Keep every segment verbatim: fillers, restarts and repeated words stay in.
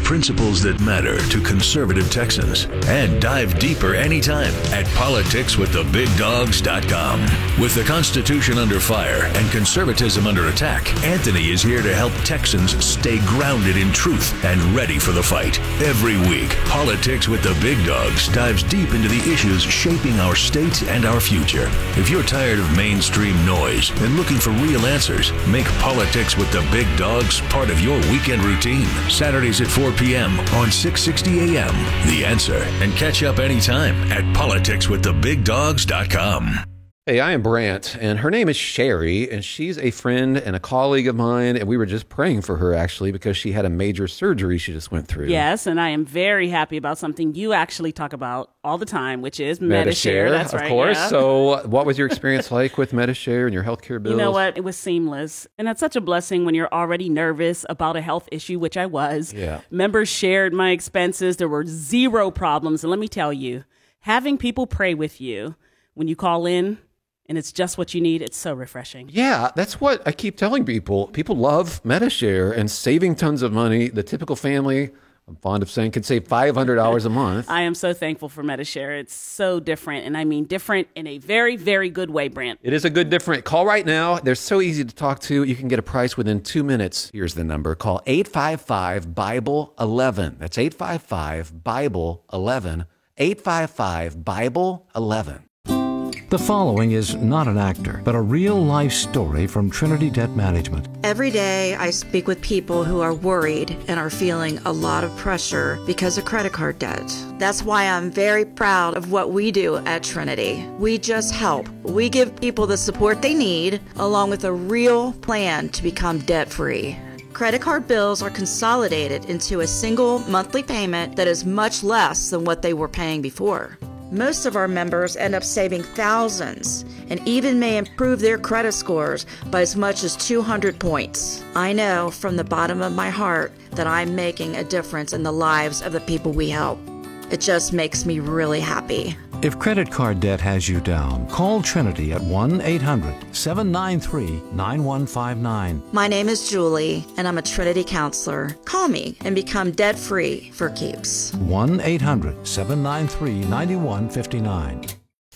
principles that matter to conservative Texans. And dive deeper anytime at politics with the big dogs dot com. With the Constitution under fire and conservatism under attack, Anthony is here to help Texans stay grounded in truth and ready for the fight. Every week, Politics with the Big Dogs dives deep into the issues shaping our state and our future. If you're tired of mainstream noise and looking for real answers, make Politics with the Big Dogs part of your weekend routine. Saturdays at four p.m. on six sixty a.m. The Answer. And catch up anytime at politics with the big dogs dot com. Hey, I am Brant, and her name is Sherry, and she's a friend and a colleague of mine, and we were just praying for her, actually, because she had a major surgery she just went through. Yes, and I am very happy about something you actually talk about all the time, which is Medi-Share. Medi-Share, That's of right, course. yeah. So what was your experience like with Medi-Share and your healthcare bills? You know what? It was seamless, and that's such a blessing when you're already nervous about a health issue, which I was. Yeah. Members shared my expenses. There were zero problems, and let me tell you, having people pray with you when you call in, and it's just what you need, it's so refreshing. Yeah, that's what I keep telling people. People love Medi-Share and saving tons of money. The typical family, I'm fond of saying, can save five hundred dollars a month. I am so thankful for Medi-Share. It's so different, and I mean different in a very, very good way, Brant. It is a good different. Call right now. They're so easy to talk to. You can get a price within two minutes. Here's the number. Call eight five five, Bible eleven. That's eight five five, Bible eleven. eight five five, Bible eleven. The following is not an actor, but a real-life story from Trinity Debt Management. Every day I speak with people who are worried and are feeling a lot of pressure because of credit card debt. That's why I'm very proud of what we do at Trinity. We just help. We give people the support they need, along with a real plan to become debt-free. Credit card bills are consolidated into a single monthly payment that is much less than what they were paying before. Most of our members end up saving thousands and even may improve their credit scores by as much as two hundred points. I know from the bottom of my heart that I'm making a difference in the lives of the people we help. It just makes me really happy. If credit card debt has you down, call Trinity at one eight hundred, seven nine three, nine one five nine. My name is Julie, and I'm a Trinity counselor. Call me and become debt-free for keeps. one eight hundred, seven nine three, nine one five nine.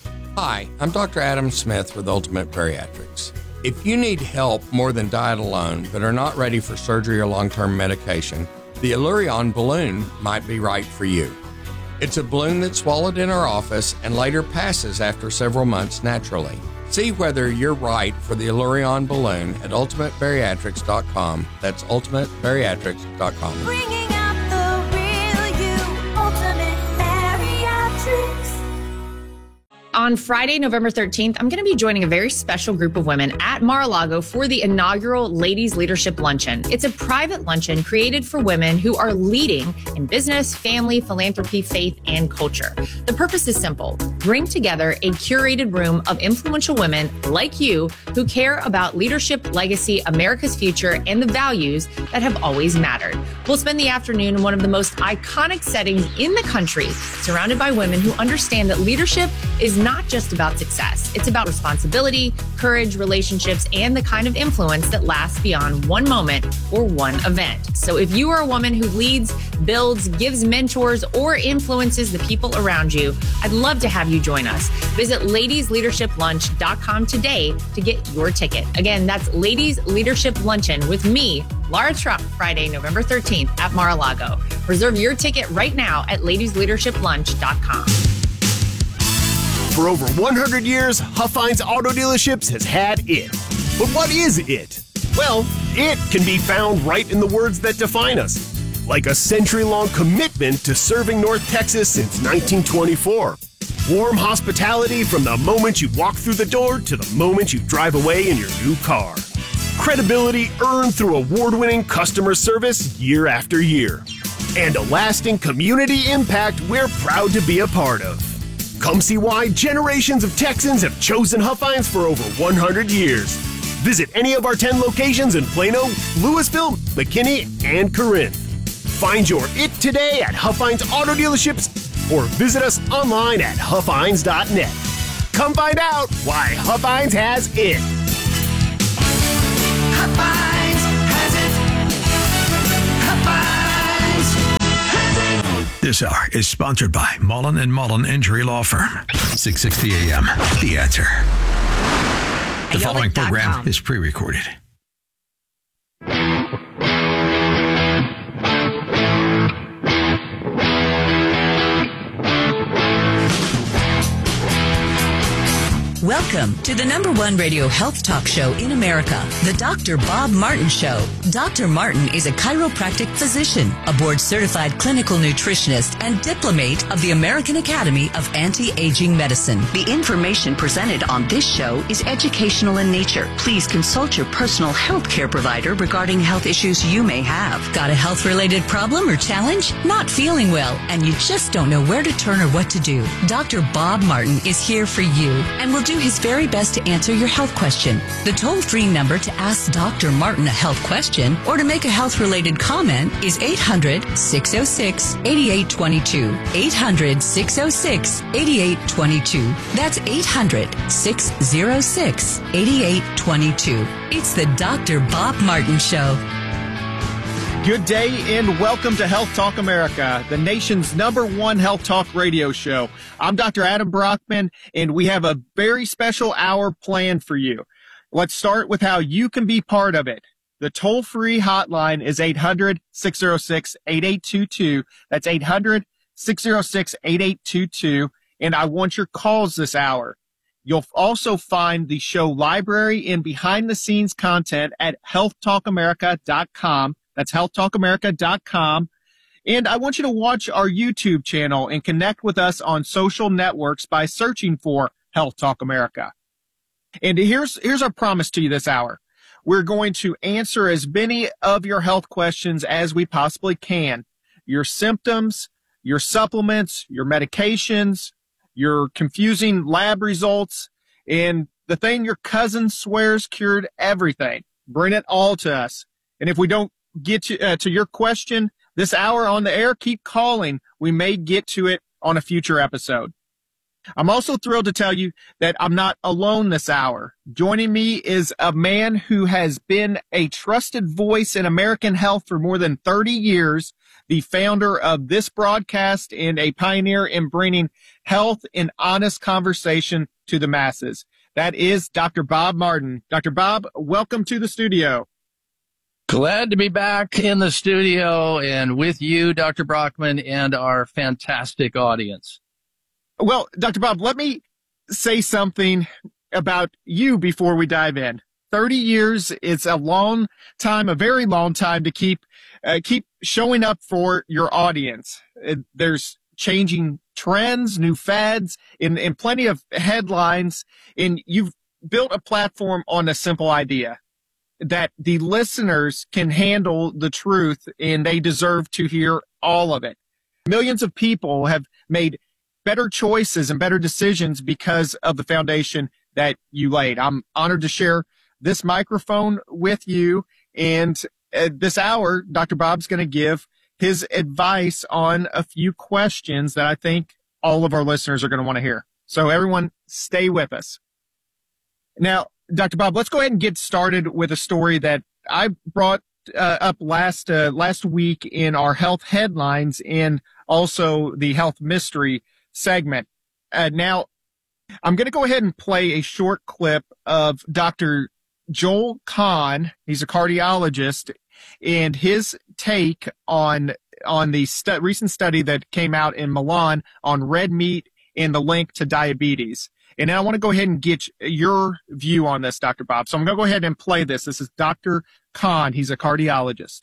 Hi, I'm Doctor Adam Smith with Ultimate Bariatrics. If you need help more than diet alone, but are not ready for surgery or long-term medication, the Allurion balloon might be right for you. It's a balloon that's swallowed in our office and later passes after several months naturally. See whether you're right for the Allurion balloon at ultimate bariatrics dot com. That's ultimate bariatrics dot com. Bringing out the real you, Ultimate Bariatrics. On Friday, November thirteenth, I'm going to be joining a very special group of women at Mar-a-Lago for the inaugural Ladies Leadership Luncheon. It's a private luncheon created for women who are leading in business, family, philanthropy, faith, and culture. The purpose is simple. Bring together a curated room of influential women like you who care about leadership, legacy, America's future, and the values that have always mattered. We'll spend the afternoon in one of the most iconic settings in the country, surrounded by women who understand that leadership is not just about success. It's about responsibility, courage, relationships, and the kind of influence that lasts beyond one moment or one event. So if you are a woman who leads, builds, gives mentors, or influences the people around you, I'd love to have you join us. Visit ladies leadership lunch dot com today to get your ticket. Again, that's Ladies Leadership Luncheon with me, Laura Trump, Friday, November thirteenth at Mar-a-Lago. Reserve your ticket right now at ladies leadership lunch dot com. For over one hundred years, Huff Hines Auto Dealerships has had it. But what is it? Well, it can be found right in the words that define us. Like a century-long commitment to serving North Texas since nineteen twenty-four. Warm hospitality from the moment you walk through the door to the moment you drive away in your new car. Credibility earned through award-winning customer service year after year. And a lasting community impact we're proud to be a part of. Come see why generations of Texans have chosen Huff Hines for over one hundred years. Visit any of our ten locations in Plano, Louisville, McKinney, and Corinth. Find your it today at Huff Hines Auto Dealerships or visit us online at huff hines dot net. Come find out why Huff Hines has it. Huff Hines has it. Huff Hines. This hour is sponsored by Mullen and Mullen Injury Law Firm. six sixty A M. The Answer. The following program is pre-recorded. Welcome to the number one radio health talk show in America, the Doctor Bob Martin Show. Doctor Martin is a chiropractic physician, a board-certified clinical nutritionist, and diplomate of the American Academy of Anti-Aging Medicine. The information presented on this show is educational in nature. Please consult your personal health care provider regarding health issues you may have. Got a health-related problem or challenge? Not feeling well, and you just don't know where to turn or what to do? Doctor Bob Martin is here for you and will do his very best to answer your health question. The toll-free number to ask Doctor Martin a health question or to make a health-related comment is eight hundred, six oh six, eight eight two two. eight hundred, six oh six, eight eight two two. That's eight hundred, six oh six, eight eight two two. It's the Doctor Bob Martin Show. Good day and welcome to Health Talk America, the nation's number one health talk radio show. I'm Doctor Adam Brockman, and we have a very special hour planned for you. Let's start with how you can be part of it. The toll-free hotline is eight hundred, six oh six, eight eight two two. That's eight hundred, six oh six, eight eight two two, and I want your calls this hour. You'll also find the show library and behind-the-scenes content at health talk america dot com. That's health talk america dot com. And I want you to watch our YouTube channel and connect with us on social networks by searching for Health Talk America. And here's, here's our promise to you this hour. We're going to answer as many of your health questions as we possibly can. Your symptoms, your supplements, your medications, your confusing lab results, and the thing your cousin swears cured everything. Bring it all to us. And if we don't get to, uh, to your question this hour on the air, keep calling. We may get to it on a future episode. I'm also thrilled to tell you that I'm not alone this hour. Joining me is a man who has been a trusted voice in American health for more than thirty years, the founder of this broadcast and a pioneer in bringing health and honest conversation to the masses. That is Doctor Bob Martin. Doctor Bob, welcome to the studio. Glad to be back in the studio and with you, Doctor Brockman, and our fantastic audience. Well, Doctor Bob, let me say something about you before we dive in. thirty years is a long time, a very long time to keep uh, keep showing up for your audience. Uh, there's changing trends, new fads, and, and plenty of headlines, and you've built a platform on a simple idea that the listeners can handle the truth and they deserve to hear all of it. Millions of people have made better choices and better decisions because of the foundation that you laid. I'm honored to share this microphone with you. And at this hour, Doctor Bob's going to give his advice on a few questions that I think all of our listeners are going to want to hear. So everyone stay with us. Now, Doctor Bob, let's go ahead and get started with a story that I brought uh, up last uh, last week in our health headlines and also the health mystery segment. Uh, now, I'm going to go ahead and play a short clip of Doctor Joel Kahn. He's a cardiologist, and his take on on the stu- recent study that came out in Milan on red meat and the link to diabetes. And I want to go ahead and get your view on this, Doctor Bob. So I'm going to go ahead and play this. This is Doctor Kahn. He's a cardiologist.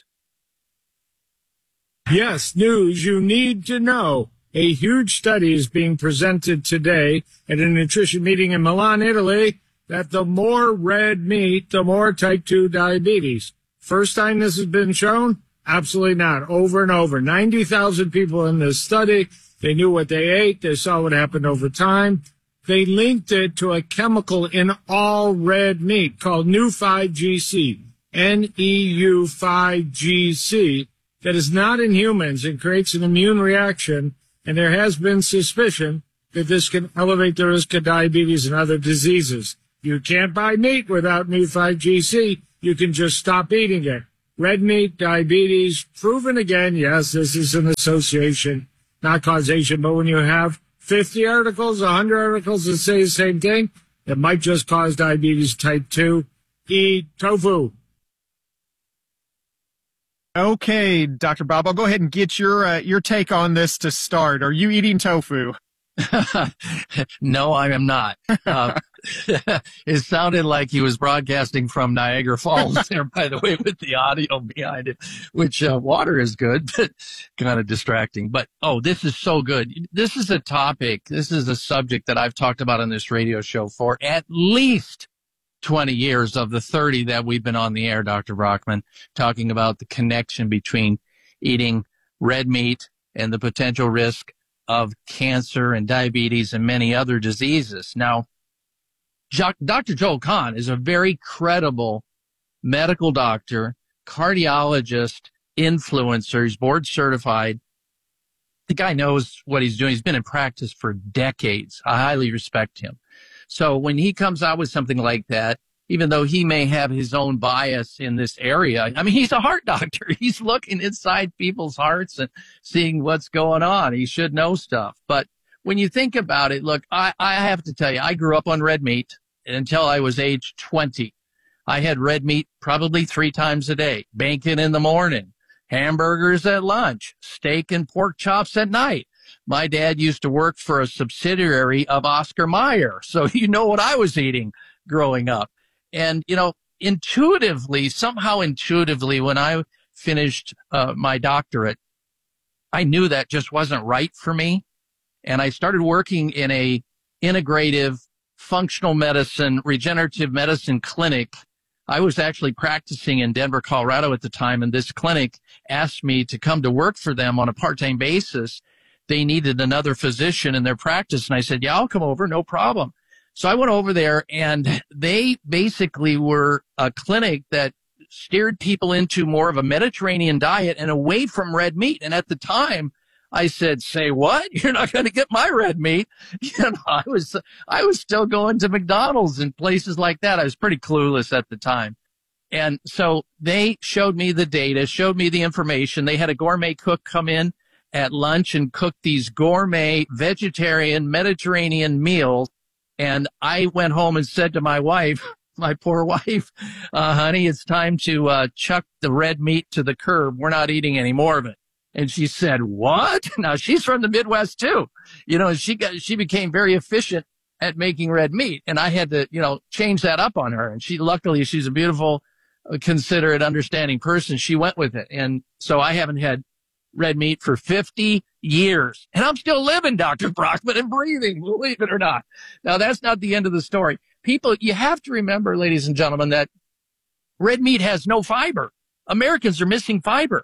Yes, news you need to know. A huge study is being presented today at a nutrition meeting in Milan, Italy, that the more red meat, the more type two diabetes. First time this has been shown? Absolutely not. Over and over. ninety thousand people in this study. They knew what they ate. They saw what happened over time. They linked it to a chemical in all red meat called N E U five G C, N E U five G C, that is not in humans and creates an immune reaction, and there has been suspicion that this can elevate the risk of diabetes and other diseases. You can't buy meat without N E U five G C. You can just stop eating it. Red meat, diabetes, proven again, yes, this is an association. not causation. But when you have fifty articles, one hundred articles that say the same thing, it might just cause diabetes type two. Eat tofu. Okay, Doctor Bob, I'll go ahead and get your uh, your take on this to start. Are you eating tofu? No, I am not. Uh, it sounded like he was broadcasting from Niagara Falls there, by the way, with the audio behind it, which uh, water is good, but kind of distracting. But, oh, this is so good. This is a topic. This is a subject that I've talked about on this radio show for at least twenty years of the thirty that we've been on the air, Doctor Brockman, talking about the connection between eating red meat and the potential risk of cancer and diabetes and many other diseases. Now, Doctor Joel Kahn is a very credible medical doctor, cardiologist, influencer. He's board certified. The guy knows what he's doing. He's been in practice for decades. I highly respect him. So when he comes out with something like that, even though he may have his own bias in this area, I mean, he's a heart doctor. He's looking inside people's hearts and seeing what's going on. He should know stuff. But when you think about it, look, I, I have to tell you, I grew up on red meat until I was age twenty. I had red meat probably three times a day, bacon in the morning, hamburgers at lunch, steak and pork chops at night. My dad used to work for a subsidiary of Oscar Mayer, so you know what I was eating growing up. And, you know, intuitively, somehow intuitively, when I finished uh, my doctorate, I knew that just wasn't right for me. And I started working in a integrative functional medicine, regenerative medicine clinic. I was actually practicing in Denver, Colorado at the time, and this clinic asked me to come to work for them on a part-time basis. They needed another physician in their practice, and I said, yeah, I'll come over, no problem. So I went over there, and they basically were a clinic that steered people into more of a Mediterranean diet and away from red meat. And at the time, I said, say what? You're not going to get my red meat. You know, I was, I was still going to McDonald's and places like that. I was pretty clueless at the time. And so they showed me the data, showed me the information. They had a gourmet cook come in at lunch and cook these gourmet vegetarian Mediterranean meals. And I went home and said to my wife, my poor wife, uh, honey, it's time to uh, chuck the red meat to the curb. We're not eating any more of it. And she said, what? Now, she's from the Midwest, too. You know, she got, she became very efficient at making red meat. And I had to, you know, change that up on her. And she, luckily, she's a beautiful, considerate, understanding person. She went with it. And so I haven't had red meat for fifty years. And I'm still living, Doctor Brockman, and breathing, believe it or not. Now, that's not the end of the story. People, you have to remember, ladies and gentlemen, that red meat has no fiber. Americans are missing fiber.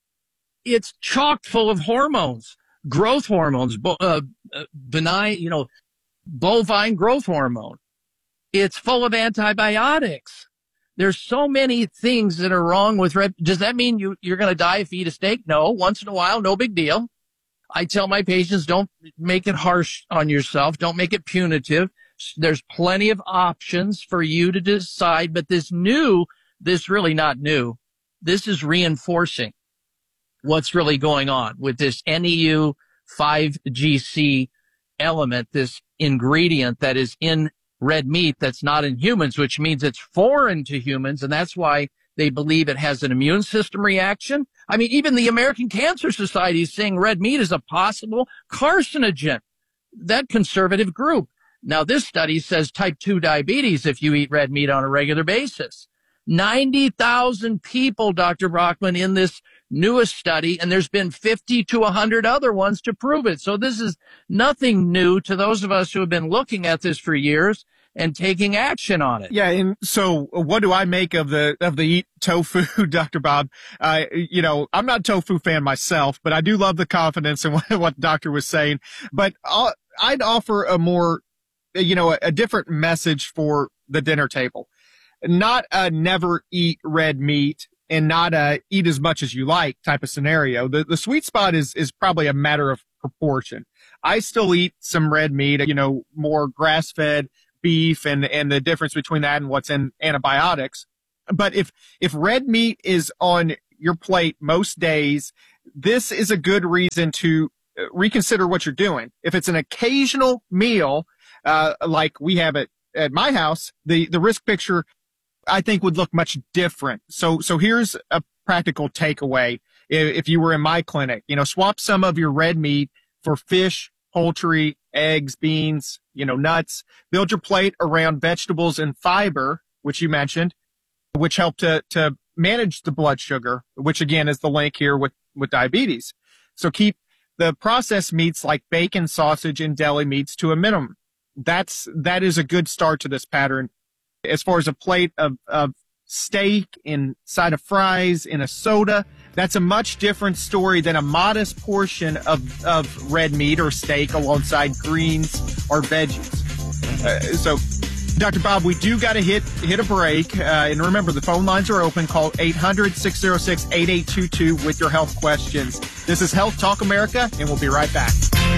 It's chock full of hormones, growth hormones, uh, benign, you know, bovine growth hormone. It's full of antibiotics. There's so many things that are wrong with red. Does that mean you, you're going to die if you eat a steak? No. Once in a while, no big deal. I tell my patients, don't make it harsh on yourself. Don't make it punitive. There's plenty of options for you to decide. But this new, this really not new. This is reinforcing what's really going on with this N E U five G C element, this ingredient that is in red meat that's not in humans, which means it's foreign to humans. And that's why they believe it has an immune system reaction. I mean, even the American Cancer Society is saying red meat is a possible carcinogen, that conservative group. Now, this study says type two diabetes if you eat red meat on a regular basis. ninety thousand people, Doctor Brockman, in this newest study, and there's been fifty to one hundred other ones to prove it. So this is nothing new to those of us who have been looking at this for years and taking action on it. Yeah, and so what do I make of the of the eat tofu, Doctor Bob? Uh, you know, I'm not a tofu fan myself, but I do love the confidence in what, what the doctor was saying. But I'll, I'd offer a more, you know, a, a different message for the dinner table. Not a never eat red meat and not a eat as much as you like type of scenario. The the sweet spot is is probably a matter of proportion. I still eat some red meat, you know, more grass-fed beef and and the difference between that and what's in antibiotics. But if if red meat is on your plate most days, this is a good reason to reconsider what you're doing. If it's an occasional meal, uh, like we have it at my house, the, the risk picture, I think, would look much different. So, so here's a practical takeaway. If, if you were in my clinic, you know, swap some of your red meat for fish, poultry, eggs, beans, you know, nuts. Build your plate around vegetables and fiber, which you mentioned, which help to, to manage the blood sugar, which again is the link here with, with diabetes. So keep the processed meats like bacon, sausage, and deli meats to a minimum. That's, that is a good start to this pattern. As far as a plate of, of steak inside of fries in a soda, that's a much different story than a modest portion of, of red meat or steak alongside greens or veggies. Uh, so, Doctor Bob, we do got to hit hit a break. Uh, and remember, the phone lines are open. Call eight hundred, six oh six, eight eight two two with your health questions. This is Health Talk America, and we'll be right back.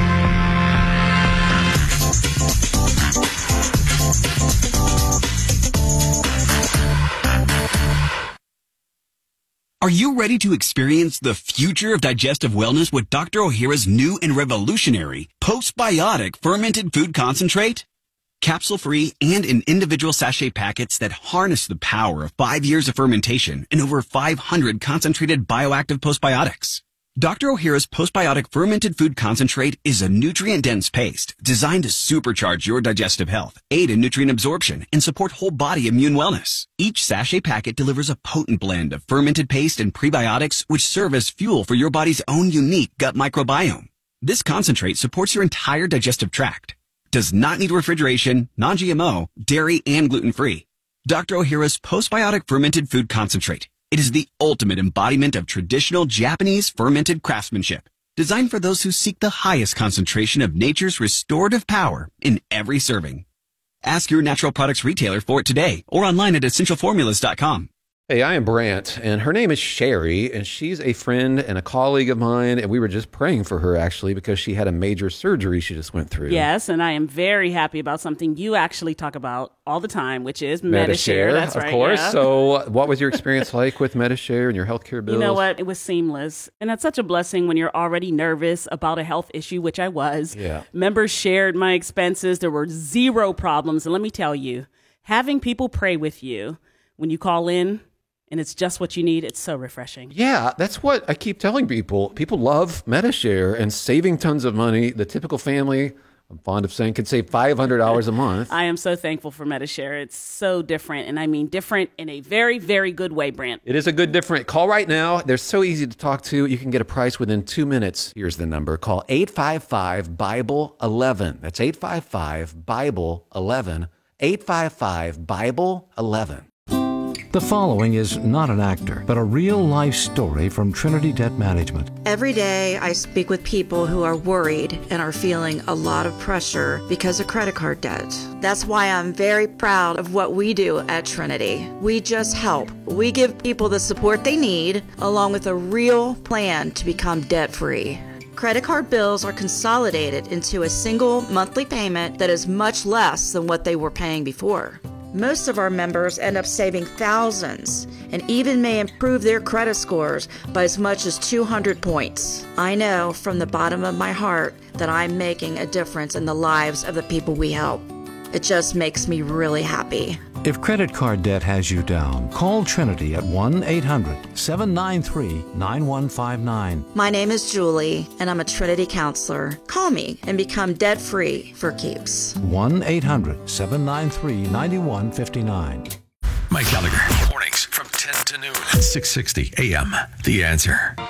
Are you ready to experience the future of digestive wellness with Doctor Ohhira's new and revolutionary postbiotic fermented food concentrate? Capsule-free and in individual sachet packets that harness the power of five years of fermentation and over five hundred concentrated bioactive postbiotics. Doctor Ohhira's postbiotic fermented food concentrate is a nutrient-dense paste designed to supercharge your digestive health, aid in nutrient absorption, and support whole body immune wellness. Each sachet packet delivers a potent blend of fermented paste and prebiotics which serve as fuel for your body's own unique gut microbiome. This concentrate supports your entire digestive tract, does not need refrigeration, non-G M O, dairy, and gluten-free. Doctor Ohhira's postbiotic fermented food concentrate. It is the ultimate embodiment of traditional Japanese fermented craftsmanship, designed for those who seek the highest concentration of nature's restorative power in every serving. Ask your natural products retailer for it today or online at essential formulas dot com. Hey, I am Brant, and her name is Sherry, and she's a friend and a colleague of mine, and we were just praying for her, actually, because she had a major surgery she just went through. Yes, and I am very happy about something you actually talk about all the time, which is Medi-Share. Medi-Share, That's of right, course. yeah. So what was your experience like with Medi-Share and your healthcare bills? You know what? It was seamless. And that's such a blessing when you're already nervous about a health issue, which I was. Yeah. Members shared my expenses. There were zero problems. And let me tell you, having people pray with you when you call in, and it's just what you need, it's so refreshing. Yeah, that's what I keep telling people. People love Medi-Share and saving tons of money. The typical family, I'm fond of saying, can save five hundred dollars a month. I am so thankful for Medi-Share. It's so different, and I mean different in a very, very good way, Brant. It is a good different. Call right now. They're so easy to talk to. You can get a price within two minutes. Here's the number. Call eight five five, Bible eleven. That's eight five five, Bible eleven. eight five five, Bible eleven. The following is not an actor, but a real-life story from Trinity Debt Management. Every day I speak with people who are worried and are feeling a lot of pressure because of credit card debt. That's why I'm very proud of what we do at Trinity. We just help. We give people the support they need, along with a real plan to become debt-free. Credit card bills are consolidated into a single monthly payment that is much less than what they were paying before. Most of our members end up saving thousands and even may improve their credit scores by as much as two hundred points. I know from the bottom of my heart that I'm making a difference in the lives of the people we help. It just makes me really happy. If credit card debt has you down, call Trinity at one eight hundred, seven nine three, nine one five nine. My name is Julie, and I'm a Trinity counselor. Call me and become debt-free for keeps. one eight hundred, seven nine three, nine one five nine. Mike Gallagher, mornings from ten to noon at six sixty A M. The Answer.